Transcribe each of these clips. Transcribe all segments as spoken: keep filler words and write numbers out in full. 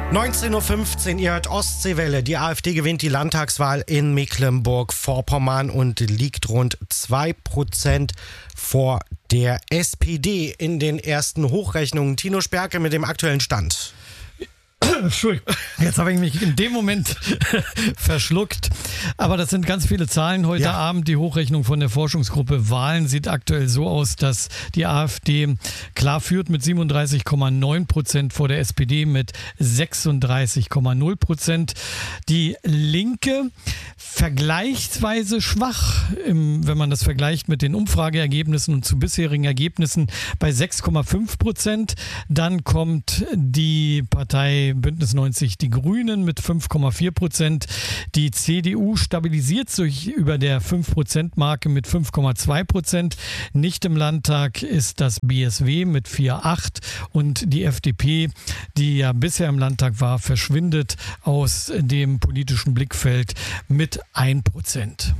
neunzehn Uhr fünfzehn, ihr hört Ostseewelle. Die AfD gewinnt die Landtagswahl in Mecklenburg-Vorpommern und liegt rund zwei Prozent vor der S P D in den ersten Hochrechnungen. Tino Sperke mit dem aktuellen Stand. Entschuldigung, jetzt habe ich mich in dem Moment verschluckt. Aber das sind ganz viele Zahlen heute ja. Abend. Die Hochrechnung von der Forschungsgruppe Wahlen sieht aktuell so aus, dass die AfD klar führt mit siebenunddreißig Komma neun Prozent vor der S P D mit sechsunddreißig Komma null Prozent. Die Linke vergleichsweise schwach, im, wenn man das vergleicht mit den Umfrageergebnissen und zu bisherigen Ergebnissen, bei sechs Komma fünf Prozent. Dann kommt die Partei Bündnis neunzig Die Grünen mit fünf Komma vier Prozent. Die C D U stabilisiert sich über der fünf Prozent Marke mit fünf Komma zwei Prozent. Nicht im Landtag ist das B S W mit vier Komma acht und die F D P, die ja bisher im Landtag war, verschwindet aus dem politischen Blickfeld mit ein Prozent.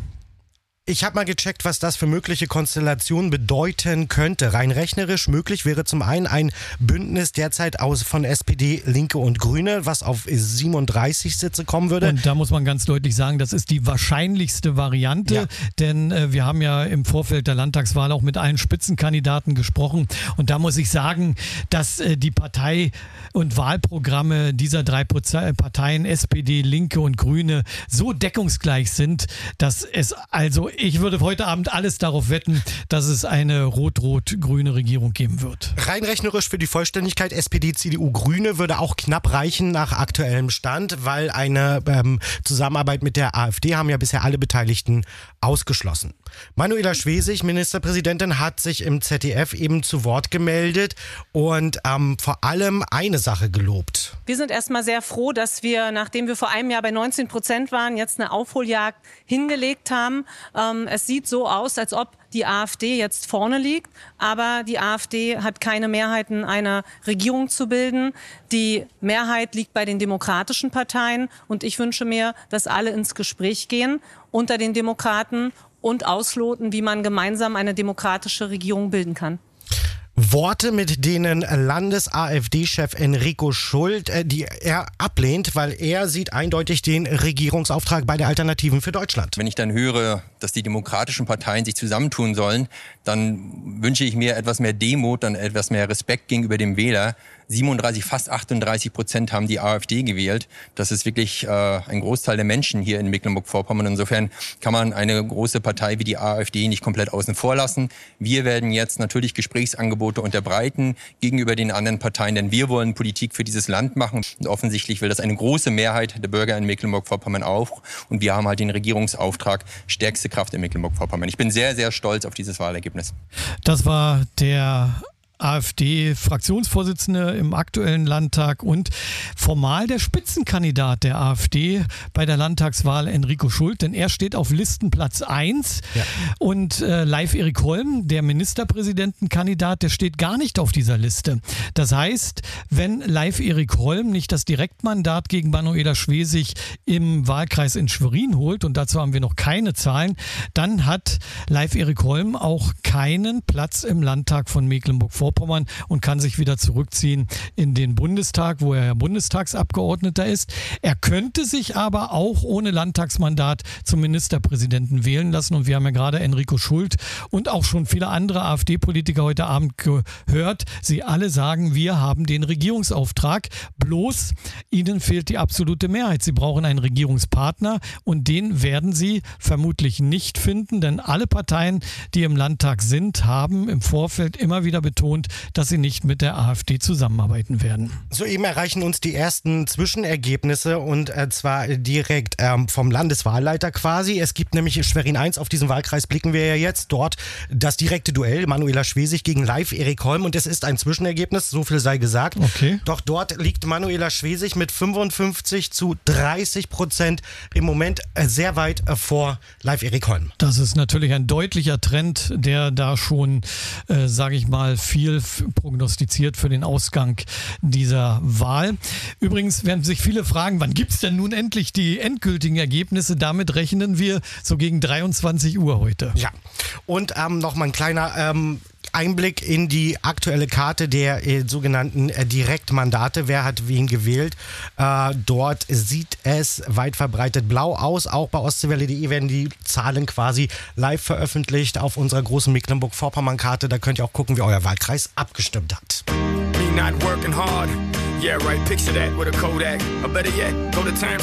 Ich habe mal gecheckt, was das für mögliche Konstellationen bedeuten könnte. Rein rechnerisch möglich wäre zum einen ein Bündnis derzeit aus von S P D, Linke und Grüne, was auf siebenunddreißig Sitze kommen würde. Und da muss man ganz deutlich sagen, das ist die wahrscheinlichste Variante, ja. denn äh, wir haben ja im Vorfeld der Landtagswahl auch mit allen Spitzenkandidaten gesprochen. Und da muss ich sagen, dass äh, die Partei- und Wahlprogramme dieser drei Parteien, S P D, Linke und Grüne, so deckungsgleich sind, dass es also ich würde heute Abend alles darauf wetten, dass es eine rot-rot-grüne Regierung geben wird. Rein rechnerisch für die Vollständigkeit, S P D, C D U, Grüne würde auch knapp reichen nach aktuellem Stand, weil eine ähm, Zusammenarbeit mit der AfD haben ja bisher alle Beteiligten ausgeschlossen. Manuela Schwesig, Ministerpräsidentin, hat sich im Z D F eben zu Wort gemeldet und ähm, vor allem eine Sache gelobt. Wir sind erstmal sehr froh, dass wir, nachdem wir vor einem Jahr bei neunzehn Prozent waren, jetzt eine Aufholjagd hingelegt haben. Ähm, es sieht so aus, als ob die AfD jetzt vorne liegt, aber die AfD hat keine Mehrheiten, eine Regierung zu bilden. Die Mehrheit liegt bei den demokratischen Parteien und ich wünsche mir, dass alle ins Gespräch gehen unter den Demokraten und ausloten, wie man gemeinsam eine demokratische Regierung bilden kann. Worte, mit denen Landes-AfD-Chef Enrico Schult, äh, die er ablehnt, weil er sieht eindeutig den Regierungsauftrag bei der Alternativen für Deutschland. Wenn ich dann höre, dass die demokratischen Parteien sich zusammentun sollen, dann wünsche ich mir etwas mehr Demut, dann etwas mehr Respekt gegenüber dem Wähler. siebenunddreißig, fast achtunddreißig Prozent haben die AfD gewählt. Das ist wirklich äh, ein Großteil der Menschen hier in Mecklenburg-Vorpommern. Insofern kann man eine große Partei wie die AfD nicht komplett außen vor lassen. Wir werden jetzt natürlich Gesprächsangebote unterbreiten gegenüber den anderen Parteien, denn wir wollen Politik für dieses Land machen. Und offensichtlich will das eine große Mehrheit der Bürger in Mecklenburg-Vorpommern auch. Und wir haben halt den Regierungsauftrag, stärkste Kraft in Mecklenburg-Vorpommern. Ich bin sehr, sehr stolz auf dieses Wahlergebnis. Das war der AfD-Fraktionsvorsitzende im aktuellen Landtag und formal der Spitzenkandidat der AfD bei der Landtagswahl, Enrico Schult, denn er steht auf Listenplatz eins ja. und äh, Leif Erik Holm, der Ministerpräsidentenkandidat, der steht gar nicht auf dieser Liste. Das heißt, wenn Leif Erik Holm nicht das Direktmandat gegen Manuela Schwesig im Wahlkreis in Schwerin holt, und dazu haben wir noch keine Zahlen, dann hat Leif Erik Holm auch keinen Platz im Landtag von Mecklenburg-Vorpommern und kann sich wieder zurückziehen in den Bundestag, wo er Bundestagsabgeordneter ist. Er könnte sich aber auch ohne Landtagsmandat zum Ministerpräsidenten wählen lassen. Und wir haben ja gerade Enrico Schult und auch schon viele andere AfD-Politiker heute Abend gehört. Sie alle sagen, wir haben den Regierungsauftrag. Bloß ihnen fehlt die absolute Mehrheit. Sie brauchen einen Regierungspartner und den werden sie vermutlich nicht finden, denn alle Parteien, die im Landtag sind, haben im Vorfeld immer wieder betont, dass sie nicht mit der AfD zusammenarbeiten werden. Soeben erreichen uns die ersten Zwischenergebnisse und äh, zwar direkt ähm, vom Landeswahlleiter quasi. Es gibt nämlich Schwerin eins, auf diesen Wahlkreis blicken wir ja jetzt. Dort das direkte Duell, Manuela Schwesig gegen Leif Erik Holm, und es ist ein Zwischenergebnis, so viel sei gesagt. Okay. Doch dort liegt Manuela Schwesig mit fünfundfünfzig zu dreißig Prozent im Moment äh, sehr weit äh, vor Leif Erik Holm. Das ist natürlich ein deutlicher Trend, der da schon, äh, sage ich mal, viel prognostiziert für den Ausgang dieser Wahl. Übrigens werden sich viele fragen, wann gibt es denn nun endlich die endgültigen Ergebnisse? Damit rechnen wir so gegen dreiundzwanzig Uhr heute. Ja, und ähm, nochmal ein kleiner ähm, Einblick in die aktuelle Karte der äh, sogenannten äh, Direktmandate. Wer hat wen gewählt? Äh, dort sieht es weit verbreitet blau aus. Auch bei ostseewelle punkt de werden die Zahlen quasi live veröffentlicht auf unserer großen Mecklenburg-Vorpommern-Karte. Da könnt ihr auch gucken, wie euer Wahlkreis abgestimmt hat. Me not working hard. Yeah, right. Picture that with a Kodak. Or better yet, go to time.